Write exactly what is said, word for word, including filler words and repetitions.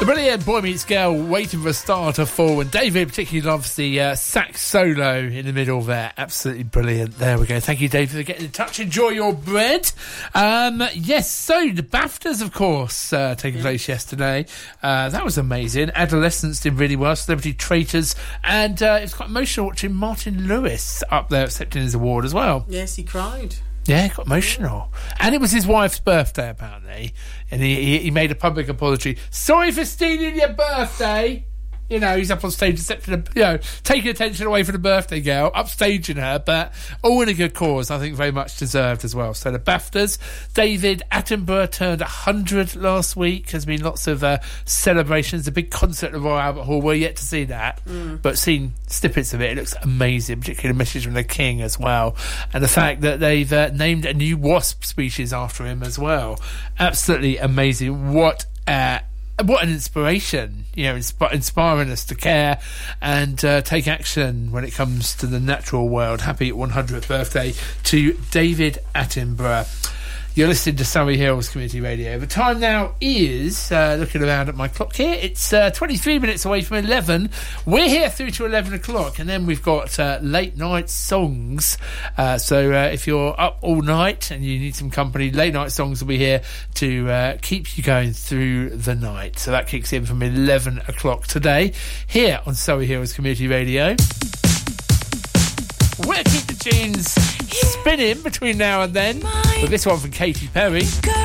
brilliant Boy Meets Girl, Waiting for a Star to Fall, and David particularly loves the uh, sax solo in the middle there. Absolutely brilliant. There we go. Thank you, David, for getting in touch. Enjoy your bread. Um, yes, so the BAFTAs, of course, uh, taking place yesterday. Uh, that was amazing. Adolescence did really well. Celebrity Traitors, and uh, it was quite emotional watching Martin Lewis up there accepting his award as well. Yes, he cried. Yeah, he got emotional. And it was his wife's birthday, apparently. And he, he, he made a public apology. Sorry for stealing your birthday. You know, he's up on stage accepting, a, you know, taking attention away from the birthday girl, upstaging her, but all in a good cause. I think very much deserved as well. So the BAFTAs, David Attenborough turned one hundred last week. There's been lots of uh, celebrations. A big concert at Royal Albert Hall. We're yet to see that, mm. but seeing snippets of it, it looks amazing, particularly the message from the King as well. And the fact that they've uh, named a new wasp species after him as well. Absolutely amazing. What uh What an inspiration, you know, insp- inspiring us to care and uh, take action when it comes to the natural world. Happy one hundredth birthday to David Attenborough. You're listening to Surrey Hills Community Radio. The time now is, uh, looking around at my clock here, it's uh, twenty-three minutes away from eleven. We're here through to eleven o'clock, and then we've got uh, late night songs. Uh, so uh, if you're up all night and you need some company, late night songs will be here to uh, keep you going through the night. So that kicks in from eleven o'clock today, here on Surrey Hills Community Radio. We'll keep the tunes spinning between now and then with this one from Katy Perry.